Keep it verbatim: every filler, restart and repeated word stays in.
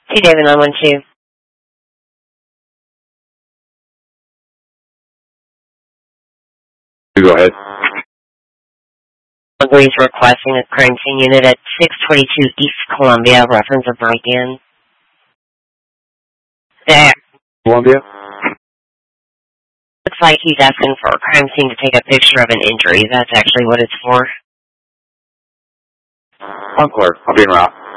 Hey, David, nine one two. Go ahead. Police requesting a crime scene unit at six twenty-two East Columbia, reference a break-in. There. Columbia? Looks like he's asking for a crime scene to take a picture of an injury. That's actually what it's for. I'm clear. I'll be en route.